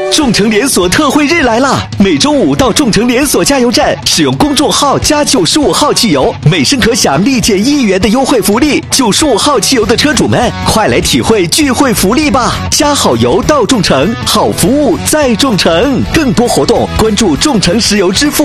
众诚连锁特惠日来啦！每周五到众诚连锁加油站，使用公众号加95号汽油，每升可享立减1元的优惠福利。95号汽油的车主们，快来体会聚会福利吧！加好油到众诚，好服务在众诚。更多活动关注众诚石油支付。